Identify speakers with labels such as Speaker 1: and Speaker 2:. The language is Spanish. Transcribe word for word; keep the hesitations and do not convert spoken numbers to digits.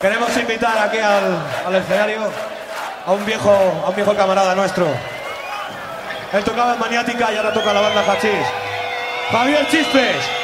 Speaker 1: Queremos invitar aquí al, al escenario a un viejo, a un viejo camarada nuestro. Él tocaba en Maniática y ahora toca la banda Hachís. Javier Chispes.